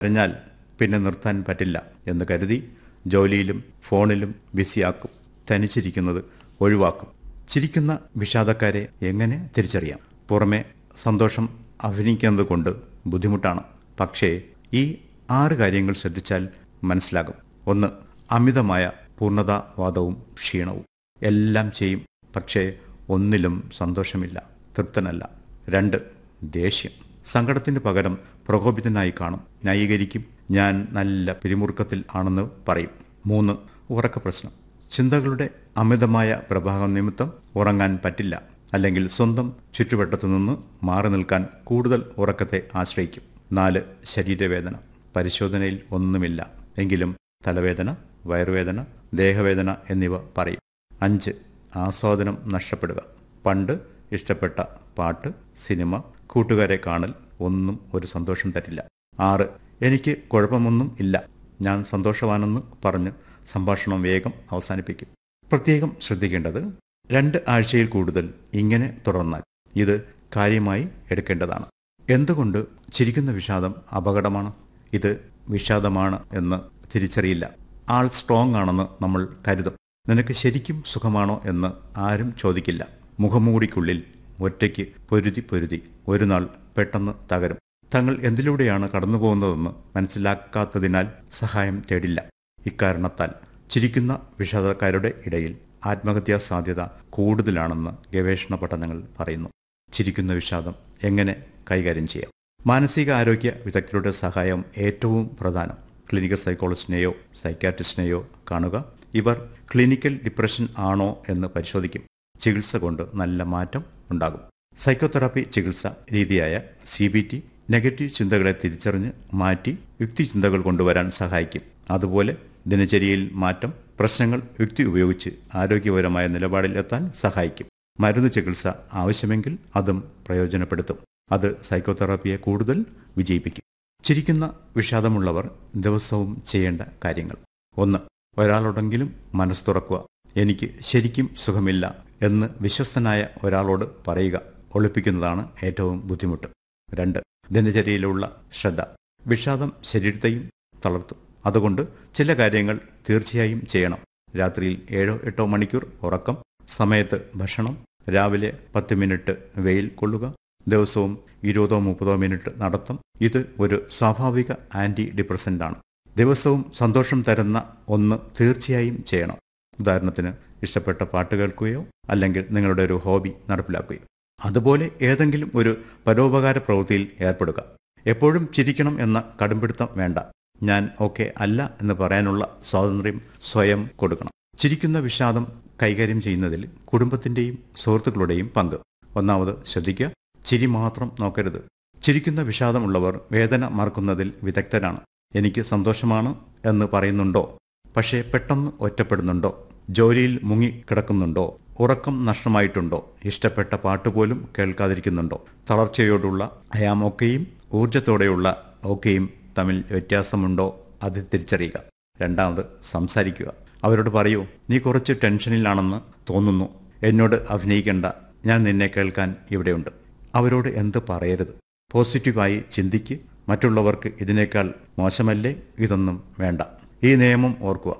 കരഞ്ഞാൽ പിന്നെ നിർത്താൻ പറ്റില്ല എന്ന് കരുതി ജോലിയിലും ഫോണിലും ബിസിയാക്കും. തനിച്ചിരിക്കുന്നത് ഒഴിവാക്കും. ചിരിക്കുന്ന വിഷാദക്കാരെ എങ്ങനെ തിരിച്ചറിയാം? പുറമെ സന്തോഷം അഭിനയിക്കുന്നത് കൊണ്ട് ബുദ്ധിമുട്ടാണ്. പക്ഷേ ഈ 6 കാര്യങ്ങൾ ശ്രദ്ധിച്ചാൽ മനസ്സിലാകും. 1. അമിതമായ പൂർണ്ണതാവാദവും ക്ഷീണവും. എല്ലാം ചെയ്യും, പക്ഷേ ഒന്നിലും സന്തോഷമില്ല, തൃപ്തനല്ല. 2. ദേഷ്യം. സങ്കടത്തിന് പകരം പ്രകോപിതനായി കാണും, ന്യായീകരിക്കും. ഞാൻ നല്ല പിരിമുറുക്കത്തിൽ ആണെന്ന് പറയും. 3. ഉറക്ക പ്രശ്നം. ചിന്തകളുടെ അമിതമായ പ്രഭാവം നിമിത്തം ഉറങ്ങാൻ പറ്റില്ല, അല്ലെങ്കിൽ സ്വന്തം ചുറ്റുവട്ടത്തു നിന്ന് മാറി നിൽക്കാൻ കൂടുതൽ ഉറക്കത്തെ ആശ്രയിക്കും. 4. ശരീരവേദന. പരിശോധനയിൽ ഒന്നുമില്ല, എങ്കിലും തലവേദന, വയറുവേദന, ദേഹവേദന എന്നിവ പറയും. 5. ആസ്വാദനം നഷ്ടപ്പെടുക. പണ്ട് ഇഷ്ടപ്പെട്ട പാട്ട്, സിനിമ, കൂട്ടുകാരെ കാണൽ ഒന്നും ഒരു സന്തോഷം തരില്ല. 6. എനിക്ക് കുഴപ്പമൊന്നും ഇല്ല, ഞാൻ സന്തോഷവാനെന്ന് പറഞ്ഞ് സംഭാഷണം വേഗം അവസാനിപ്പിക്കും. പ്രത്യേകം ശ്രദ്ധിക്കേണ്ടത്, 2 ആഴ്ചയിൽ കൂടുതൽ ഇങ്ങനെ തുടർന്നാൽ ഇത് കാര്യമായി എടുക്കേണ്ടതാണ്. എന്തുകൊണ്ട് ചിരിക്കുന്ന വിഷാദം അപകടമാണ്? ഇത് വിഷാദമാണ് എന്ന് തിരിച്ചറിയില്ല. ആൾ സ്ട്രോങ് ആണെന്ന് നമ്മൾ കരുതും. നിനക്ക് ശരിക്കും സുഖമാണോ എന്ന് ആരും ചോദിക്കില്ല. മുഖംമൂടിക്കുള്ളിൽ ഒറ്റയ്ക്ക് പൊരുതി ഒരു നാൾ പെട്ടെന്ന് തകരും. തങ്ങൾ എന്തിലൂടെയാണ് കടന്നുപോകുന്നതെന്ന് മനസ്സിലാക്കാത്തതിനാൽ സഹായം തേടില്ല. ഇക്കാരണത്താൽ ചിരിക്കുന്ന വിഷാദക്കാരുടെ ഇടയിൽ ആത്മഹത്യാ സാധ്യത കൂടുതലാണെന്ന് ഗവേഷണ പഠനങ്ങൾ പറയുന്നു. ചിരിക്കുന്ന വിഷാദം എങ്ങനെ കൈകാര്യം ചെയ്യാം? മാനസിക ആരോഗ്യ വിദഗ്ധരുടെ സഹായം ഏറ്റവും പ്രധാനം. ക്ലിനിക്കൽ സൈക്കോളജിസ്റ്റിനെയോ സൈക്യാട്രിസ്റ്റിനെയോ കാണുക. ഇവർ ക്ലിനിക്കൽ ഡിപ്രഷൻ ആണോ എന്ന് പരിശോധിക്കും. ചികിത്സ കൊണ്ട് നല്ല മാറ്റം ഉണ്ടാകും. സൈക്കോതെറാപ്പി ചികിത്സ രീതിയായ CBT നെഗറ്റീവ് ചിന്തകളെ തിരിച്ചറിഞ്ഞ് മാറ്റി യുക്തി ചിന്തകൾ കൊണ്ടുവരാൻ സഹായിക്കും. അതുപോലെ ദിനചര്യയിൽ മാറ്റം പ്രശ്നങ്ങൾ യുക്തി ഉപയോഗിച്ച് ആരോഗ്യപരമായ നിലപാടിൽ എത്താൻ സഹായിക്കും. മരുന്ന് ചികിത്സ ആവശ്യമെങ്കിൽ അതും പ്രയോജനപ്പെടുത്തും. അത് സൈക്കോതെറാപ്പിയെ കൂടുതൽ വിജയിപ്പിക്കും. ചിരിക്കുന്ന വിഷാദമുള്ളവർ ദിവസവും ചെയ്യേണ്ട കാര്യങ്ങൾ: 1. ഒരാളോടെങ്കിലും മനസ്സ് തുറക്കുക. എനിക്ക് ശരിക്കും സുഖമില്ല എന്ന് വിശ്വസ്തനായ ഒരാളോട് പറയുക. ഒളിപ്പിക്കുന്നതാണ് ഏറ്റവും ബുദ്ധിമുട്ട്. 2. ദിനചര്യയിലുള്ള ശ്രദ്ധ. വിഷാദം ശരീരത്തെയും തളർത്തും. അതുകൊണ്ട് ചില കാര്യങ്ങൾ തീർച്ചയായും ചെയ്യണം. രാത്രിയിൽ 7-8 മണിക്കൂർ ഉറക്കം, സമയത്ത് ഭക്ഷണം, രാവിലെ 10 മിനിറ്റ് വെയിൽ കൊള്ളുക, ദിവസവും 20-30 മിനിറ്റ് നടത്തം. ഇത് ഒരു സ്വാഭാവിക ആന്റി ഡിപ്രസന്റാണ്. ദിവസവും സന്തോഷം തരുന്ന ഒന്ന് തീർച്ചയായും ചെയ്യണം. ഉദാഹരണത്തിന് ഇഷ്ടപ്പെട്ട പാട്ട് കേൾക്കുകയോ അല്ലെങ്കിൽ നിങ്ങളുടെ ഒരു ഹോബി നടപ്പിലാക്കുകയോ. അതുപോലെ ഏതെങ്കിലും ഒരു പരോപകാര പ്രവൃത്തിയിൽ ഏർപ്പെടുക. എപ്പോഴും ചിരിക്കണം എന്ന കടുംപിടുത്തം വേണ്ട. ഞാൻ ഓക്കെ അല്ല എന്ന് പറയാനുള്ള സ്വാതന്ത്ര്യം സ്വയം കൊടുക്കണം. ചിരിക്കുന്ന വിഷാദം കൈകാര്യം ചെയ്യുന്നതിൽ കുടുംബത്തിൻ്റെയും സുഹൃത്തുക്കളുടെയും പങ്ക്. 1. ശ്രദ്ധിക്കുക, ചിരി മാത്രം നോക്കരുത്. ചിരിക്കുന്ന വിഷാദമുള്ളവർ വേദന മറക്കുന്നതിൽ വിദഗ്ധരാണ്. എനിക്ക് സന്തോഷമാണ് എന്ന് പറയുന്നുണ്ടോ? പക്ഷേ പെട്ടെന്ന് ഒറ്റപ്പെടുന്നുണ്ടോ? ജോലിയിൽ മുങ്ങിക്കിടക്കുന്നുണ്ടോ? ഉറക്കം നഷ്ടമായിട്ടുണ്ടോ? ഇഷ്ടപ്പെട്ട പാട്ടുപോലും കേൾക്കാതിരിക്കുന്നുണ്ടോ? തളർച്ചയോടുള്ള അയാമൊക്കെയും ഊർജത്തോടെയുള്ള ഓക്കെയും തമ്മിൽ വ്യത്യാസമുണ്ടോ? അത് തിരിച്ചറിയുക. 2. സംസാരിക്കുക. അവരോട് പറയൂ, നീ കുറച്ച് ടെൻഷനിലാണെന്ന് തോന്നുന്നു, എന്നോട് അഭിനയിക്കേണ്ട, ഞാൻ നിന്നെ കേൾക്കാൻ ഇവിടെയുണ്ട്. അവരോട് എന്ത് പറയരുത്. പോസിറ്റീവായി ചിന്തിക്ക്. മറ്റുള്ളവർക്ക് ഇതിനേക്കാൾ മോശമല്ലേ? ഇതൊന്നും വേണ്ട. ഈ നിയമം ഓർക്കുക: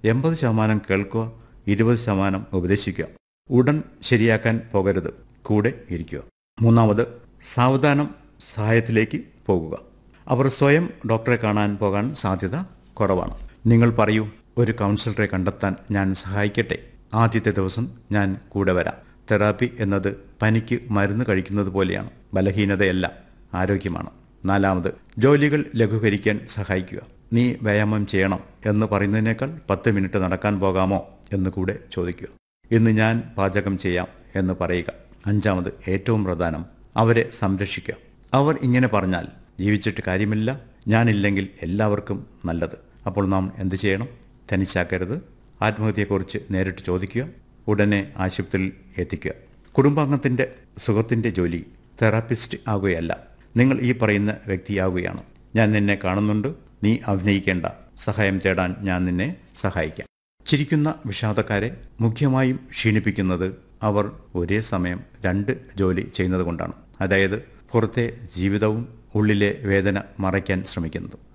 80% കേൾക്കുക, 20% ഉപദേശിക്കുക. ഉടൻ ശരിയാക്കാൻ പോകരുത്, കൂടെ ഇരിക്കുക. 3. സാവധാനം സഹായത്തിലേക്ക് പോകുക. അവർ സ്വയം ഡോക്ടറെ കാണാൻ പോകാൻ സാധ്യത കുറവാണ്. നിങ്ങൾ പറയൂ, ഒരു കൗൺസിലറെ കണ്ടെത്താൻ ഞാൻ സഹായിക്കട്ടെ. ആദ്യത്തെ ദിവസം ഞാൻ കൂടെ വരാം. തെറാപ്പി എന്നത് പനിക്ക് മരുന്ന് കഴിക്കുന്നത് പോലെയാണ്. ബലഹീനതയല്ല, ആരോഗ്യമാണ്. 4. ജോലികൾ ലഘൂകരിക്കാൻ സഹായിക്കുക. നീ വ്യായാമം ചെയ്യണം എന്ന് പറയുന്നതിനേക്കാൾ 10 മിനിറ്റ് നടക്കാൻ പോകാമോ എന്ന് കൂടെ ചോദിക്കുക. ഇന്ന് ഞാൻ പാചകം ചെയ്യാം എന്ന് പറയുക. 5. ഏറ്റവും പ്രധാനം, അവരെ സംരക്ഷിക്കുക. അവർ ഇങ്ങനെ പറഞ്ഞാൽ ജീവിച്ചിട്ട് കാര്യമില്ല, ഞാനില്ലെങ്കിൽ എല്ലാവർക്കും നല്ലത്. അപ്പോൾ നാം എന്ത് ചെയ്യണം? തനിച്ചാക്കരുത്. ആത്മഹത്യയെക്കുറിച്ച് നേരിട്ട് ചോദിക്കുക. ഉടനെ ആശുപത്രിയിൽ എത്തിക്കുക. കുടുംബാംഗത്തിൻ്റെ സുഹൃത്തിൻ്റെ ജോലി തെറാപ്പിസ്റ്റ് ആകുകയല്ല, നിങ്ങൾ ഈ പറയുന്ന വ്യക്തിയാവുകയാണ്. ഞാൻ നിന്നെ കാണുന്നുണ്ട്, നീ അഭിനയിക്കേണ്ട, സഹായം തേടാൻ ഞാൻ നിന്നെ സഹായിക്കാം. ചിരിക്കുന്ന വിഷാദക്കാരെ മുഖ്യമായും ക്ഷീണിപ്പിക്കുന്നത് അവർ ഒരേ സമയം 2 ജോലി ചെയ്യുന്നത് കൊണ്ടാണ്. അതായത് പുറത്തെ ജീവിതവും ഉള്ളിലെ വേദന മറയ്ക്കാൻ ശ്രമിക്കുന്നത്.